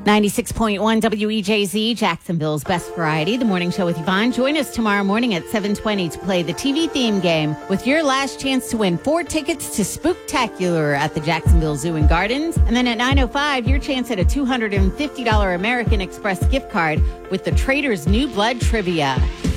96.1 WEJZ, Jacksonville's best variety, the morning show with Yvonne. Join us tomorrow morning at 7:20 to play the TV theme game with your last chance to win 4 tickets to Spooktacular at the Jacksonville Zoo and Gardens. And then at 9:05, your chance at a $250 American Express gift card with the Trader's New Blood Trivia.